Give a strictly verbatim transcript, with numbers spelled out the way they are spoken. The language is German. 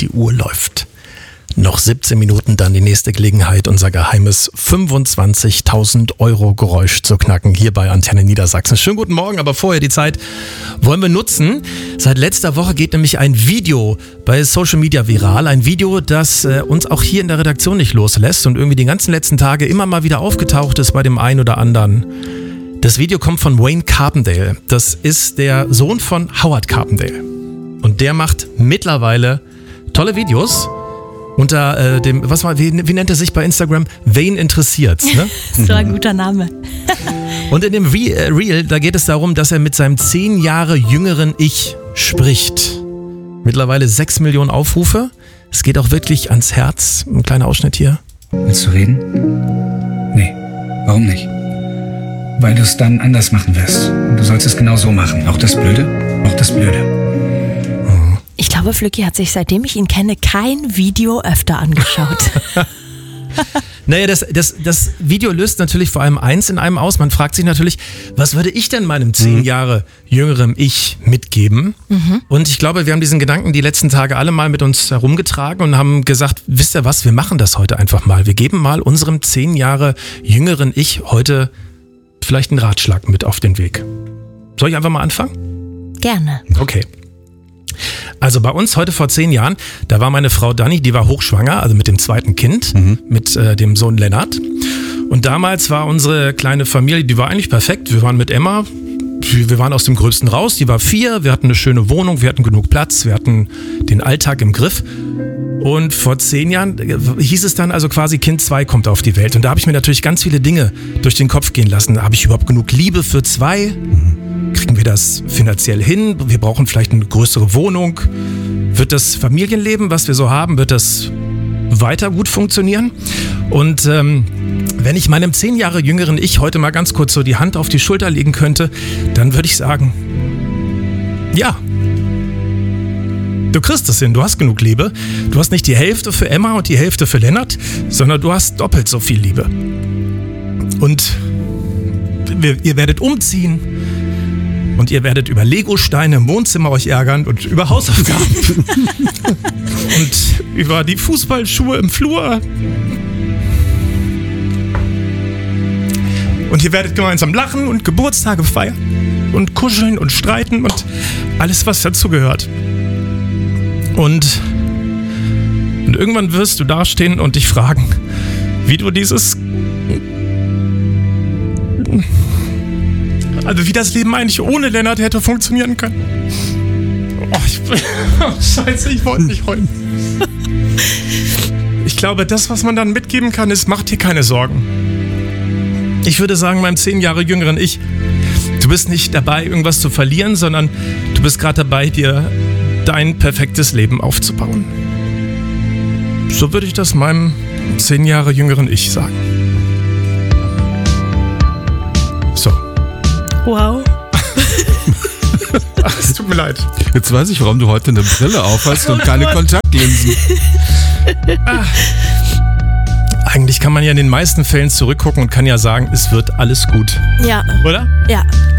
die Uhr läuft. Noch siebzehn Minuten, dann die nächste Gelegenheit, unser geheimes fünfundzwanzigtausend Euro Geräusch zu knacken, hier bei Antenne Niedersachsen. Schönen guten Morgen, aber vorher die Zeit wollen wir nutzen. Seit letzter Woche geht nämlich ein Video bei Social Media viral. Ein Video, das äh, uns auch hier in der Redaktion nicht loslässt und irgendwie die ganzen letzten Tage immer mal wieder aufgetaucht ist bei dem einen oder anderen. Das Video kommt von Wayne Carpendale. Das ist der Sohn von Howard Carpendale. Und der macht mittlerweile tolle Videos. Unter äh, dem, was war, wie, wie nennt er sich bei Instagram? Wayne interessiert. Ne? So ein guter Name. Und in dem Re- äh, Reel, da geht es darum, dass er mit seinem zehn Jahre jüngeren Ich spricht. Mittlerweile sechs Millionen Aufrufe. Es geht auch wirklich ans Herz. Ein kleiner Ausschnitt hier. Willst du reden? Nee. Warum nicht? Weil du es dann anders machen wirst. Und du sollst es genau so machen. Auch das Blöde, auch das Blöde. Ich glaube, Flücki hat sich, seitdem ich ihn kenne, kein Video öfter angeschaut. Naja, das, das, das Video löst natürlich vor allem eins in einem aus. Man fragt sich natürlich, was würde ich denn meinem zehn Jahre jüngerem Ich mitgeben? Mhm. Und ich glaube, wir haben diesen Gedanken die letzten Tage alle mal mit uns herumgetragen und haben gesagt, wisst ihr was, wir machen das heute einfach mal. Wir geben mal unserem zehn Jahre jüngeren Ich heute vielleicht einen Ratschlag mit auf den Weg. Soll ich einfach mal anfangen? Gerne. Okay. Also bei uns heute vor zehn Jahren, da war meine Frau Dani, die war hochschwanger, also mit dem zweiten Kind, mhm. mit äh, dem Sohn Lennart. Und damals war unsere kleine Familie, die war eigentlich perfekt. Wir waren mit Emma, wir waren aus dem Gröbsten raus, die war vier, wir hatten eine schöne Wohnung, wir hatten genug Platz, wir hatten den Alltag im Griff. Und vor zehn Jahren hieß es dann also quasi, Kind zwei kommt auf die Welt. Und da habe ich mir natürlich ganz viele Dinge durch den Kopf gehen lassen. Habe ich überhaupt genug Liebe für zwei? Kriegen wir das finanziell hin? Wir brauchen vielleicht eine größere Wohnung. Wird das Familienleben, was wir so haben, wird das weiter gut funktionieren? Und ähm, wenn ich meinem zehn Jahre jüngeren Ich heute mal ganz kurz so die Hand auf die Schulter legen könnte, dann würde ich sagen, ja, du kriegst es hin, du hast genug Liebe. Du hast nicht die Hälfte für Emma und die Hälfte für Lennart, sondern du hast doppelt so viel Liebe. Und wir, ihr werdet umziehen. Und ihr werdet über Legosteine im Wohnzimmer euch ärgern und über Hausaufgaben. Und über die Fußballschuhe im Flur. Und ihr werdet gemeinsam lachen und Geburtstage feiern. Und kuscheln und streiten und alles, was dazu gehört. Und, und irgendwann wirst du dastehen und dich fragen, wie du dieses... Also wie das Leben eigentlich ohne Lennart hätte funktionieren können. Oh, ich, oh Scheiße, ich wollte nicht heulen. Ich glaube, das, was man dann mitgeben kann, ist, mach dir keine Sorgen. Ich würde sagen, meinem zehn Jahre jüngeren Ich, du bist nicht dabei, irgendwas zu verlieren, sondern du bist gerade dabei, dir dein perfektes Leben aufzubauen. So würde ich das meinem zehn Jahre jüngeren Ich sagen. So. Wow. Ach, es tut mir leid. Jetzt weiß ich, warum du heute eine Brille aufhast und keine Kontaktlinsen. Ah. Eigentlich kann man ja in den meisten Fällen zurückgucken und kann ja sagen, es wird alles gut. Ja. Oder? Ja.